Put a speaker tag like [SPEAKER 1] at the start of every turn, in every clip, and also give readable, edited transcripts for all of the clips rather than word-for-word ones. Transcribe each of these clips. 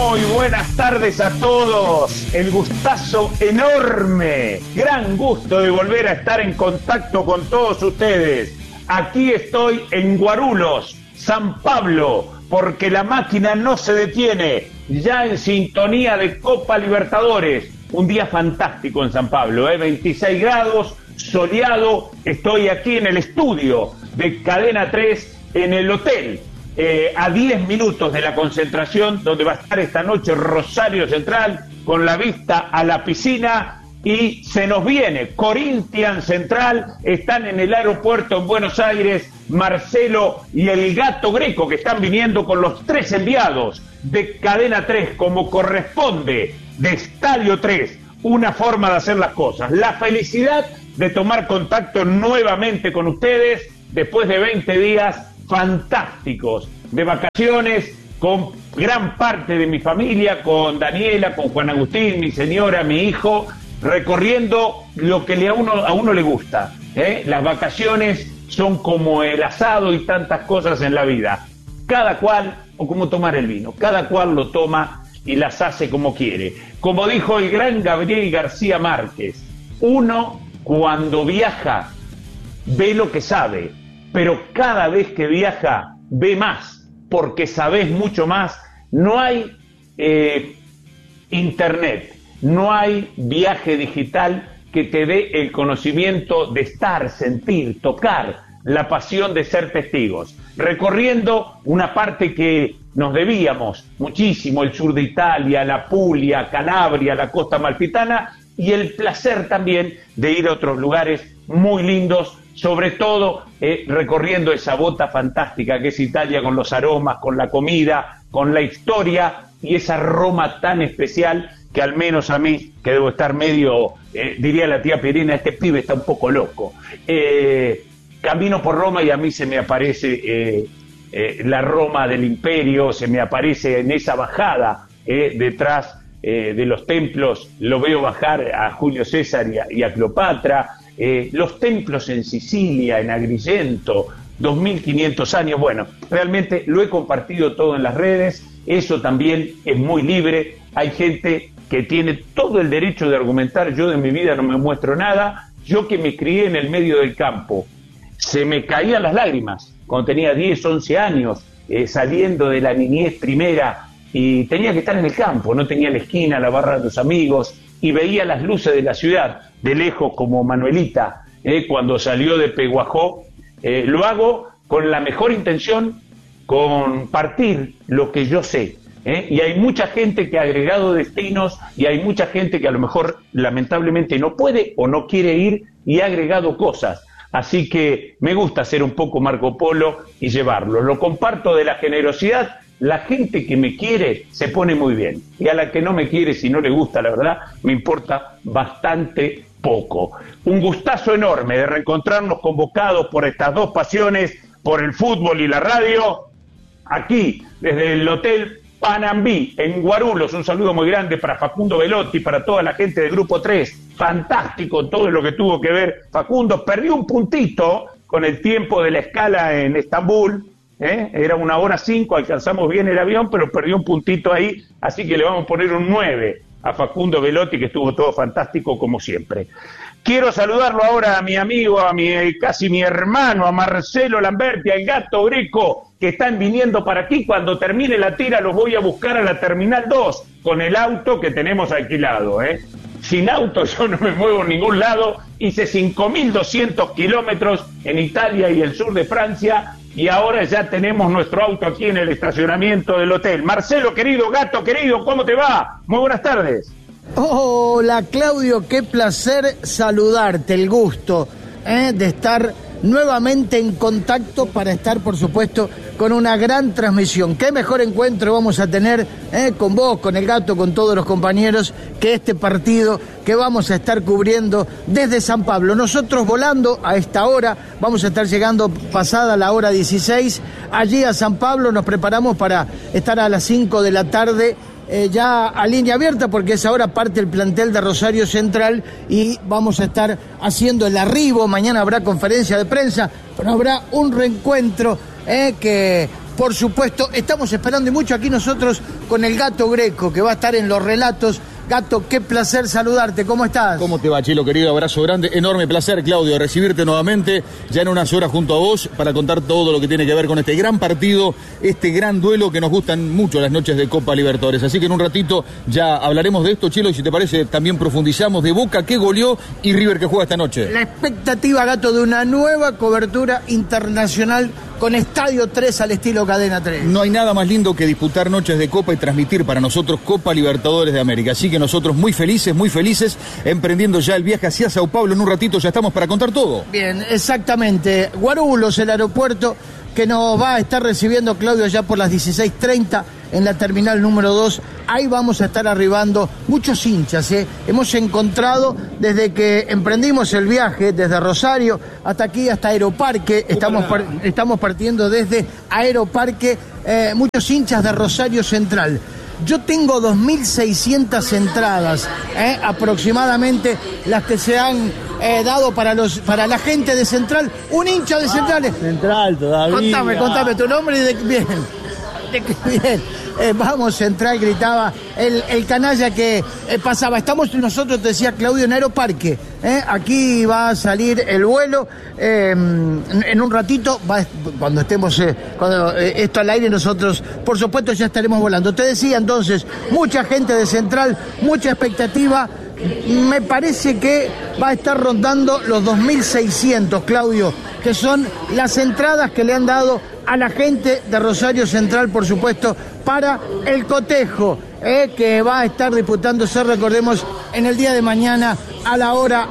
[SPEAKER 1] Muy buenas tardes a todos. El gustazo enorme, gran gusto de volver a estar en contacto con todos ustedes. Aquí estoy en Guarulhos, San Pablo, porque la máquina no se detiene, ya en sintonía de Copa Libertadores. Un día fantástico en San Pablo, 26 grados, soleado. Estoy aquí en el estudio de Cadena 3, en el hotel, a 10 minutos de la concentración, donde va a estar esta noche Rosario Central, con la vista a la piscina. Y se nos viene Corinthians Central, están en el aeropuerto en Buenos Aires, Marcelo y el Gato Greco, que están viniendo con los 3 enviados de Cadena 3, como corresponde, de Estadio 3, una forma de hacer las cosas. La felicidad de tomar contacto nuevamente con ustedes, después de 20 días fantásticos, de vacaciones, con gran parte de mi familia, con Daniela, con Juan Agustín, mi señora, mi hijo, recorriendo lo que a uno le gusta, ¿eh? Las vacaciones son como el asado y tantas cosas en la vida. Cada cual, o como tomar el vino, cada cual lo toma y las hace como quiere. Como dijo el gran Gabriel García Márquez, uno cuando viaja ve lo que sabe, pero cada vez que viaja ve más, porque sabes mucho más. No hay internet, no hay viaje digital que te dé el conocimiento de estar, sentir, tocar, la pasión de ser testigos, recorriendo una parte que nos debíamos muchísimo, el sur de Italia, la Puglia, Calabria, la costa amalfitana, y el placer también de ir a otros lugares muy lindos, sobre todo recorriendo esa bota fantástica que es Italia, con los aromas, con la comida, con la historia y esa Roma tan especial que al menos a mí, que debo estar medio, diría la tía Pirina, este pibe está un poco loco. Camino por Roma y a mí se me aparece la Roma del Imperio, se me aparece en esa bajada detrás de los templos, lo veo bajar a Julio César y a Cleopatra, los templos en Sicilia, en Agrigento, 2500 años. Bueno, realmente lo he compartido todo en las redes, eso también es muy libre. Hay gente que tiene todo el derecho de argumentar. Yo de mi vida no me muestro nada. Yo, que me crié en el medio del campo, se me caían las lágrimas cuando tenía 10, 11 años, saliendo de la niñez primera, y tenía que estar en el campo, no tenía la esquina, la barra de los amigos, y veía las luces de la ciudad de lejos, como Manuelita, cuando salió de Peguajó. Lo hago con la mejor intención, compartir lo que yo sé. Y hay mucha gente que ha agregado destinos, y hay mucha gente que a lo mejor lamentablemente no puede o no quiere ir y ha agregado cosas. Así que me gusta ser un poco Marco Polo y llevarlo. Lo comparto de la generosidad. La gente que me quiere se pone muy bien, y a la que no me quiere, si no le gusta, la verdad, me importa bastante poco. Un gustazo enorme de reencontrarnos, convocados por estas dos pasiones, por el fútbol y la radio, aquí desde el Hotel Panambí en Guarulhos. Un saludo muy grande para Facundo Velotti, para toda la gente del Grupo 3. Fantástico todo lo que tuvo que ver Facundo. Perdió un puntito con el tiempo de la escala en Estambul. Era 1:05, alcanzamos bien el avión, pero perdió un puntito ahí, así que le vamos a poner un 9 a Facundo Velotti, que estuvo todo fantástico como siempre. Quiero saludarlo ahora a mi amigo, casi mi hermano, a Marcelo Lamberti, al Gato Greco, que están viniendo para aquí. Cuando termine la tira los voy a buscar a la Terminal 2 con el auto que tenemos alquilado. Sin auto yo no me muevo en ningún lado. Hice 5.200 kilómetros en Italia y el sur de Francia, y ahora ya tenemos nuestro auto aquí en el estacionamiento del hotel. Marcelo querido, Gato querido, ¿cómo te va? Muy buenas tardes.
[SPEAKER 2] Hola Claudio, qué placer saludarte, el gusto de estar nuevamente en contacto para estar, por supuesto, con una gran transmisión. Qué mejor encuentro vamos a tener con vos, con el Gato, con todos los compañeros, que este partido que vamos a estar cubriendo desde San Pablo. Nosotros volando a esta hora, vamos a estar llegando pasada la hora 16, allí a San Pablo. Nos preparamos para estar a las 5 de la tarde ya a línea abierta, porque a esa hora parte el plantel de Rosario Central y vamos a estar haciendo el arribo. Mañana habrá conferencia de prensa, pero habrá un reencuentro que por supuesto, estamos esperando y mucho aquí nosotros con el Gato Greco, que va a estar en los relatos. Gato, qué placer saludarte, ¿cómo estás?
[SPEAKER 3] ¿Cómo te va, Chilo, querido? Abrazo grande, enorme placer, Claudio, recibirte nuevamente, ya en unas horas junto a vos, para contar todo lo que tiene que ver con este gran partido, este gran duelo que nos gustan mucho las noches de Copa Libertadores. Así que en un ratito ya hablaremos de esto, Chilo, y si te parece también profundizamos de Boca que goleó y River que juega esta noche.
[SPEAKER 2] La expectativa, Gato, de una nueva cobertura internacional con Estadio 3 al estilo Cadena 3.
[SPEAKER 3] No hay nada más lindo que disputar noches de Copa y transmitir para nosotros Copa Libertadores de América. Así que nosotros muy felices, emprendiendo ya el viaje hacia Sao Paulo. En un ratito ya estamos para contar todo.
[SPEAKER 2] Bien, exactamente. Guarulhos, el aeropuerto que nos va a estar recibiendo Claudio ya por las 16:30 en la terminal número 2. Ahí vamos a estar arribando muchos hinchas. Hemos encontrado desde que emprendimos el viaje, desde Rosario hasta aquí, hasta Aeroparque. Estamos partiendo desde Aeroparque, muchos hinchas de Rosario Central. Yo tengo 2.600 entradas, aproximadamente, las que se han dado para la gente de Central. Un hincha de Central.
[SPEAKER 4] Central todavía.
[SPEAKER 2] Contame tu nombre y de bien. Bien. Vamos Central, gritaba el canalla que pasaba. Estamos nosotros, te decía Claudio, en Aeroparque. Aquí va a salir el vuelo. En un ratito, cuando estemos esto al aire, nosotros, por supuesto, ya estaremos volando. Te decía entonces, mucha gente de Central, mucha expectativa. Me parece que va a estar rondando los 2.600, Claudio, que son las entradas que le han dado a la gente de Rosario Central, por supuesto, para el cotejo, que va a estar disputándose, recordemos, en el día de mañana a la hora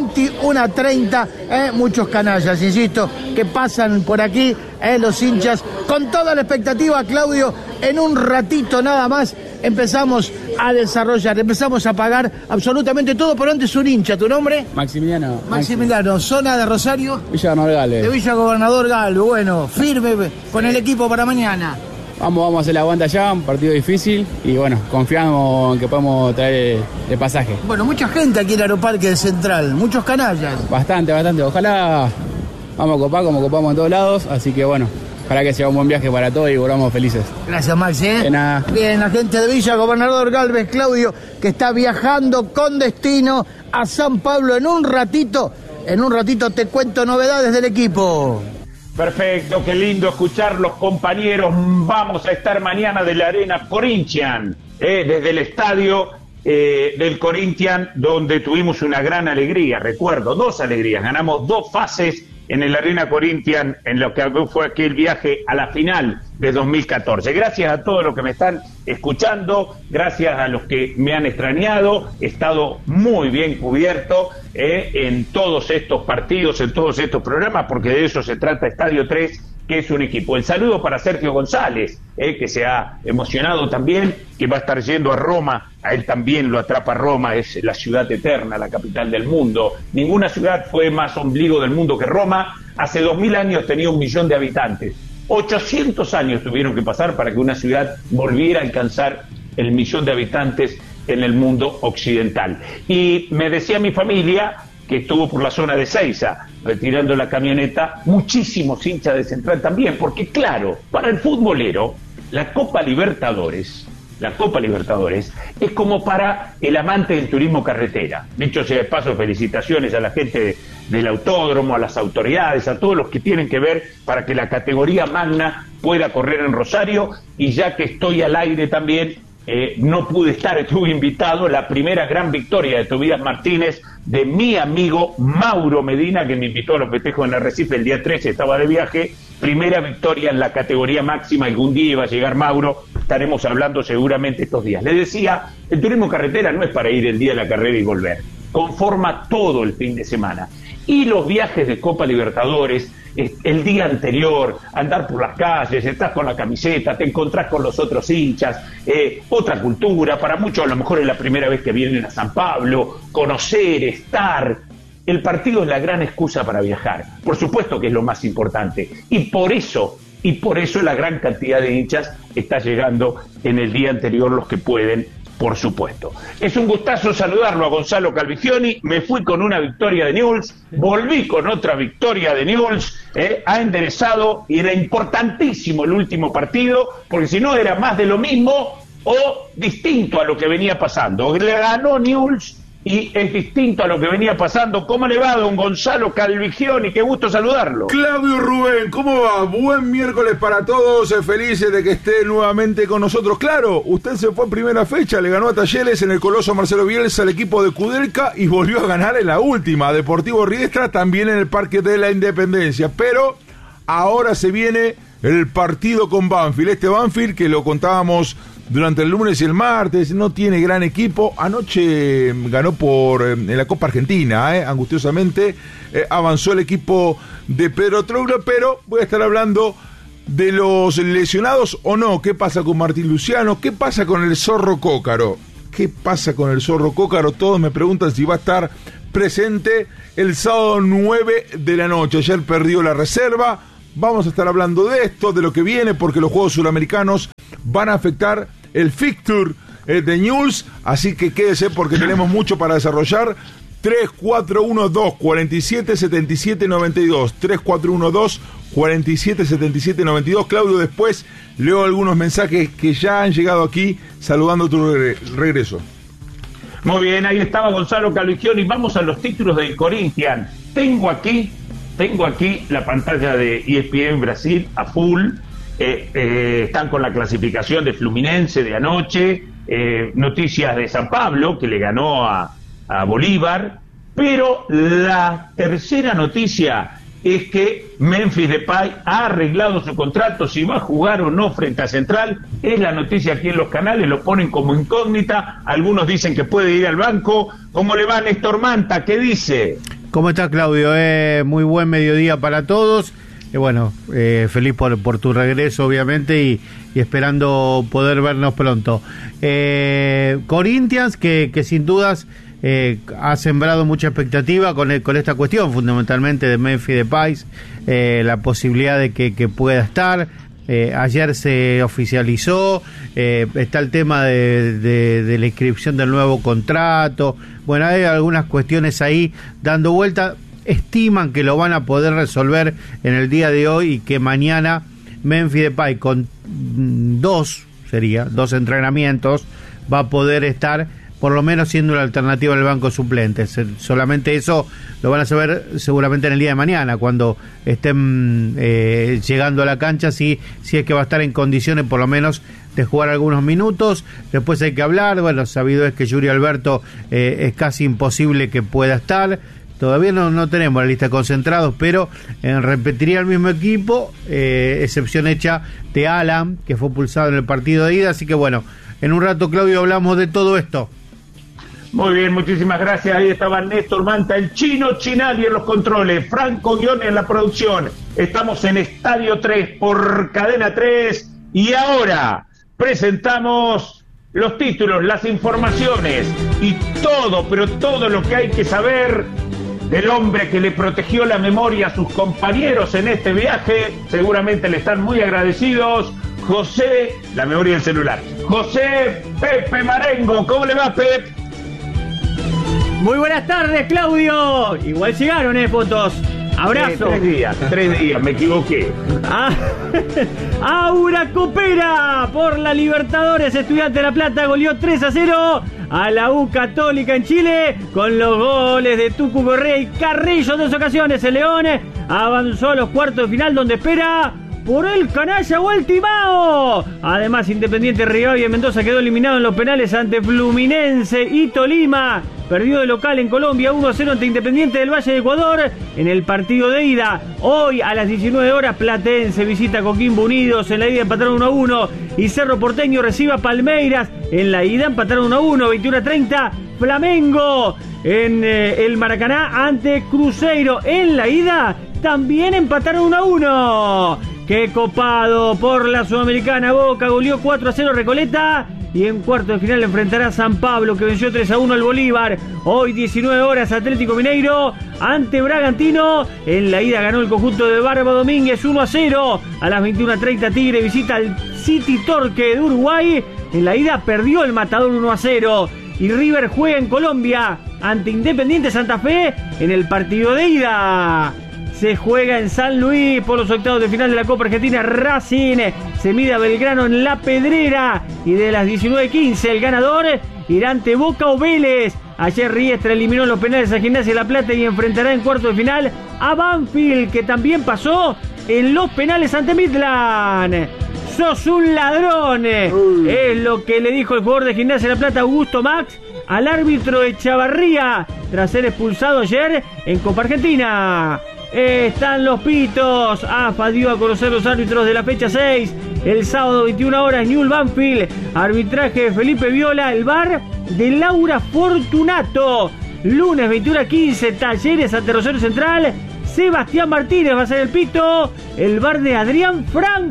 [SPEAKER 2] 21:30. Muchos canallas, insisto, que pasan por aquí, los hinchas, con toda la expectativa, Claudio. En un ratito nada más empezamos a desarrollar, empezamos a pagar absolutamente todo, pero antes un hincha. ¿Tu nombre?
[SPEAKER 4] Maximiliano.
[SPEAKER 2] Maximiliano, zona de Rosario.
[SPEAKER 4] Villa Gobernador Galvez.
[SPEAKER 2] De Villa Gobernador Galvez. Bueno, firme con el equipo para mañana.
[SPEAKER 4] Vamos a hacer la aguanta allá, un partido difícil y bueno, confiamos en que podemos traer el pasaje.
[SPEAKER 2] Bueno, mucha gente aquí en el Aeroparque de Central, muchos canallas.
[SPEAKER 4] Bastante. Ojalá vamos a copar como copamos en todos lados, así que bueno, ojalá que sea un buen viaje para todos y volvamos felices.
[SPEAKER 2] Gracias, Maxi.
[SPEAKER 4] De nada.
[SPEAKER 2] Bien, la gente de Villa Gobernador Galvez, Claudio, que está viajando con destino a San Pablo. En un ratito te cuento novedades del equipo.
[SPEAKER 1] Perfecto, qué lindo escuchar los compañeros. Vamos a estar mañana de la Arena Corinthians, desde el estadio del Corinthians, donde tuvimos una gran alegría. Recuerdo, 2 alegrías. Ganamos 2 fases en el Arena Corinthians, en lo que fue aquel viaje a la final de 2014. Gracias a todos los que me están escuchando, gracias a los que me han extrañado. He estado muy bien cubierto en todos estos partidos, en todos estos programas, porque de eso se trata Estadio 3, que es un equipo. El saludo para Sergio González, que se ha emocionado también, que va a estar yendo a Roma. A él también lo atrapa Roma, es la ciudad eterna, la capital del mundo. Ninguna ciudad fue más ombligo del mundo que Roma. Hace 2000 años tenía 1 millón de habitantes. 800 años tuvieron que pasar para que una ciudad volviera a alcanzar el 1 millón de habitantes en el mundo occidental. Y me decía mi familia, que estuvo por la zona de Seiza, retirando la camioneta, muchísimos hinchas de Central también, porque claro, para el futbolero, la Copa Libertadores es como para el amante del turismo carretera. Dicho sea de paso, felicitaciones a la gente del autódromo, a las autoridades, a todos los que tienen que ver para que la categoría magna pueda correr en Rosario. Y ya que estoy al aire también, no pude estar, estuve invitado, la primera gran victoria de Tobías Martínez, de mi amigo Mauro Medina, que me invitó a los festejos en Arrecife el día 13, estaba de viaje. Primera victoria en la categoría máxima. Algún día iba a llegar Mauro, estaremos hablando seguramente estos días. Les decía, el turismo carretera no es para ir el día de la carrera y volver, conforma todo el fin de semana. Y los viajes de Copa Libertadores, el día anterior, andar por las calles, estás con la camiseta, te encontrás con los otros hinchas, otra cultura, para muchos a lo mejor es la primera vez que vienen a San Pablo, conocer, estar. El partido es la gran excusa para viajar, por supuesto que es lo más importante, y por eso la gran cantidad de hinchas está llegando en el día anterior, los que pueden, por supuesto. Es un gustazo saludarlo a Gonzalo Calvigioni. Me fui con una victoria de Newell's, volví con otra victoria de Newell's, ha enderezado, y era importantísimo el último partido, porque si no era más de lo mismo o distinto a lo que venía pasando. Le ganó Newell's y es distinto a lo que venía pasando. ¿Cómo le va, don Gonzalo Calvigioni? Qué gusto saludarlo.
[SPEAKER 5] Claudio Rubén, ¿cómo va? Buen miércoles para todos, felices de que esté nuevamente con nosotros. Claro, usted se fue en primera fecha, le ganó a Talleres en el Coloso Marcelo Bielsa al equipo de Kudelka y volvió a ganar en la última, Deportivo Riestra, también en el Parque de la Independencia. Pero ahora se viene el partido con Banfield, este Banfield que lo contábamos durante el lunes y el martes, no tiene gran equipo. Anoche ganó en la Copa Argentina, angustiosamente, avanzó el equipo de Pedro Troglio, pero voy a estar hablando de los lesionados o no. ¿Qué pasa con Martín Luciano? ¿Qué pasa con el Zorro Cócaro? ¿Qué pasa con el Zorro Cócaro? Todos me preguntan si va a estar presente el sábado 9 de la noche. Ayer perdió la reserva. Vamos a estar hablando de esto, de lo que viene, porque los Juegos Suramericanos van a afectar el fixture de Newell's, así que quédese porque tenemos mucho para desarrollar. 3412-477792, 3412-477792. Claudio, después leo algunos mensajes que ya han llegado aquí saludando tu regreso.
[SPEAKER 1] Muy bien, ahí estaba Gonzalo Calvigioni. Vamos a los títulos del Corinthians. Tengo aquí la pantalla de ESPN Brasil a full. Están con la clasificación de Fluminense de anoche, noticias de San Pablo, que le ganó a Bolívar, pero la tercera noticia es que Memphis Depay ha arreglado su contrato. Si va a jugar o no frente a Central, es la noticia aquí en los canales, lo ponen como incógnita, algunos dicen que puede ir al banco. ¿Cómo le va, Néstor Manta? ¿Qué dice?
[SPEAKER 6] ¿Cómo está, Claudio? Muy buen mediodía para todos. Feliz por tu regreso, obviamente, y esperando poder vernos pronto. Corinthians, que sin dudas ha sembrado mucha expectativa con esta cuestión, fundamentalmente de Memphis Depay, la posibilidad de que pueda estar. Ayer se oficializó, está el tema de la inscripción del nuevo contrato. Bueno, hay algunas cuestiones ahí dando vuelta. Estiman que lo van a poder resolver en el día de hoy y que mañana Memphis Depay con dos entrenamientos va a poder estar por lo menos siendo una alternativa al banco suplente. Solamente eso lo van a saber seguramente en el día de mañana, cuando estén llegando a la cancha, si es que va a estar en condiciones por lo menos de jugar algunos minutos. Después hay que hablar, bueno, sabido es que Yuri Alberto es casi imposible que pueda estar. Todavía no tenemos la lista de concentrados, pero repetiría el mismo equipo, excepción hecha de Alan, que fue pulsado en el partido de ida. Así que bueno, en un rato, Claudio, hablamos de todo esto.
[SPEAKER 1] Muy bien, muchísimas gracias. Ahí estaba Néstor Manta, el chino Chinali en los controles, Franco Guión en la producción. Estamos en Estadio 3 por Cadena 3 y ahora presentamos los títulos, las informaciones y todo, pero todo lo que hay que saber del hombre que le protegió la memoria a sus compañeros en este viaje. Seguramente le están muy agradecidos. José, la memoria del celular, José Pepe Marengo. ¿Cómo le va, Pep?
[SPEAKER 7] Muy buenas tardes, Claudio. Igual llegaron, fotos. Abrazo.
[SPEAKER 1] 3 días, me equivoqué.
[SPEAKER 7] Aura Copera por la Libertadores. Estudiantes de La Plata goleó 3-0 a la U Católica en Chile con los goles de Tucu Correa y Carrillo en 2 ocasiones. El León avanzó a los cuartos de final, donde espera por el canalla Gualtimao. Además, Independiente Rivadavia y Mendoza quedó eliminado en los penales ante Fluminense y Tolima. Perdió de local en Colombia 1-0 ante Independiente del Valle de Ecuador en el partido de ida. Hoy a las 19 horas Platense visita Coquimbo Unidos. En la ida empataron 1-1 y Cerro Porteño recibe a Palmeiras. En la ida empataron 1-1, 21-30. Flamengo en el Maracaná ante Cruzeiro. En la ida también empataron 1-1. ¡Qué copado! Por la Sudamericana, Boca goleó 4-0 Recoleta y en cuarto de final enfrentará a San Pablo, que venció 3-1 al Bolívar. Hoy 19 horas Atlético Mineiro ante Bragantino. En la ida ganó el conjunto de Barba Domínguez 1-0. A las 21:30 Tigre visita al City Torque de Uruguay En la ida perdió el Matador 1-0. Y River juega en Colombia ante Independiente Santa Fe en el partido de ida. Se juega en San Luis por los octavos de final de la Copa Argentina. Racing se mide a Belgrano en La Pedrera. Y de las 19:15 el ganador irá ante Boca o Vélez. Ayer Riestra eliminó los penales a Gimnasia de La Plata y enfrentará en cuarto de final a Banfield, que también pasó en los penales ante Midland. ¡Sos un ladrón! Es lo que le dijo el jugador de Gimnasia de La Plata, Augusto Max, al árbitro Echavarría, tras ser expulsado ayer en Copa Argentina. Están los pitos. AFA dio a conocer los árbitros de la fecha 6. El sábado 21 horas, Newell's Banfield. Arbitraje de Felipe Viola. El VAR de Laura Fortunato. Lunes 21:15, Talleres ante Rosario Central. Sebastián Martínez va a ser el pito. El VAR de Adrián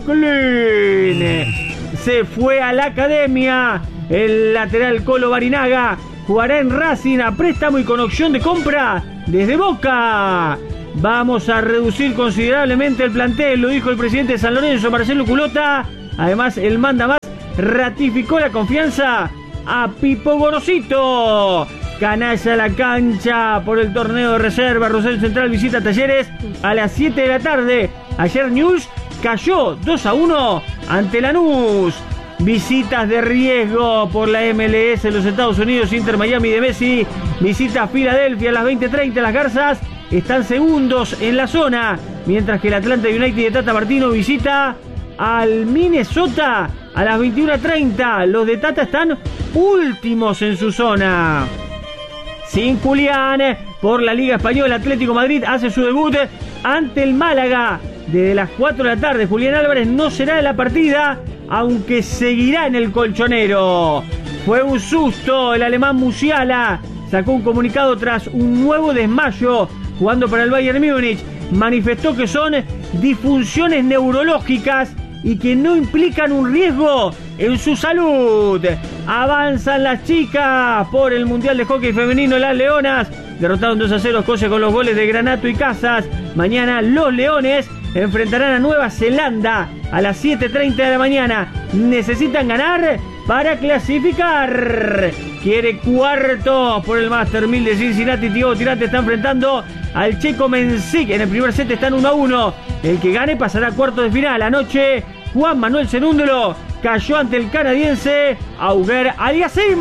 [SPEAKER 7] Franklin. Se fue a la academia. El lateral Colo Barinaga jugará en Racing a préstamo y con opción de compra desde Boca. Vamos a reducir considerablemente el plantel, lo dijo el presidente de San Lorenzo, Marcelo Culota. Además, el mandamás ratificó la confianza a Pipo Gorosito. Canalla la cancha por el torneo de reserva. Rosario Central visita Talleres a las 7 de la tarde. Ayer News cayó 2-1 ante Lanús. Visitas de riesgo por la MLS en los Estados Unidos. Inter Miami de Messi visita a Filadelfia a las 20:30. Las Garzas están segundos en la zona, mientras que el Atlanta United de Tata Martino visita al Minnesota a las 21:30. Los de Tata están últimos en su zona. Sin Julián, por la Liga Española, Atlético Madrid hace su debut ante el Málaga desde las 4 de la tarde. Julián Álvarez no será de la partida, aunque seguirá en el colchonero. Fue un susto. El alemán Musiala sacó un comunicado tras un nuevo desmayo jugando para el Bayern Múnich. Manifestó que son disfunciones neurológicas y que no implican un riesgo en su salud. Avanzan las chicas por el Mundial de Hockey Femenino. Las Leonas derrotaron 2-0 a Escocia con los goles de Granato y Casas. Mañana los Leones enfrentarán a Nueva Zelanda a las 7:30 de la mañana. Necesitan ganar para clasificar. Quiere cuarto por el Master 1000 de Cincinnati. Thiago Tirante está enfrentando al checo Menzik. En el primer set están 1-1. El que gane pasará a cuartos de final. Anoche Juan Manuel Cenúndolo cayó ante el canadiense Auger Aliassime.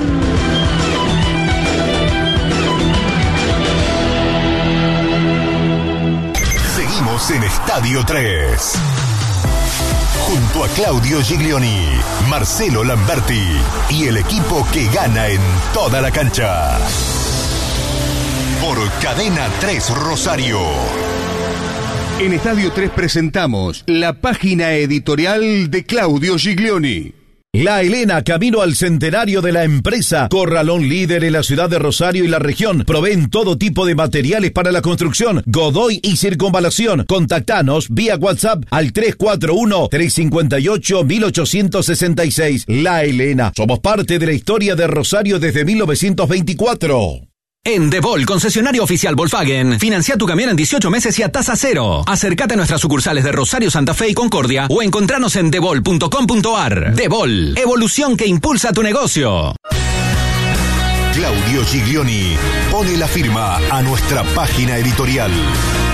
[SPEAKER 8] Seguimos en Estadio 3. Junto a Claudio Giglioni, Marcelo Lamberti y el equipo que gana en toda la cancha. Por Cadena 3 Rosario. En Estadio 3 presentamos la página editorial de Claudio Giglioni.
[SPEAKER 9] La Elena, camino al centenario de la empresa. Corralón líder en la ciudad de Rosario y la región. Proveen todo tipo de materiales para la construcción, godoy y circunvalación. Contactanos vía WhatsApp al 341-358-1866. La Elena, somos parte de la historia de Rosario desde 1924.
[SPEAKER 10] En DeVol, concesionario oficial Volkswagen, financia tu camión en 18 meses y a tasa cero. Acércate a nuestras sucursales de Rosario, Santa Fe y Concordia o encontranos en devol.com.ar. DeVol, evolución que impulsa tu negocio.
[SPEAKER 8] Claudio Giglioni pone la firma a nuestra página editorial.